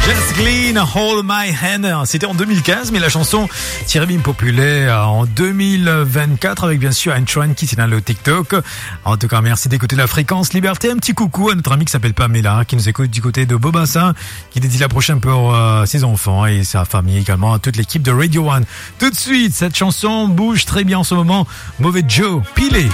Jess Glynn, Hold My Hand. C'était en 2015, mais la chanson tirait bien populaire en 2024 avec bien sûr un trend qui est dans le TikTok. En tout cas, merci d'écouter la fréquence Liberté. Un petit coucou à notre ami qui s'appelle Pamela, qui nous écoute du côté de Beaubassin, qui dédie la prochaine pour ses enfants et sa famille également, à toute l'équipe de Radio One. Tout de suite, cette chanson bouge très bien en ce moment. Mauvais Joe, Pilé.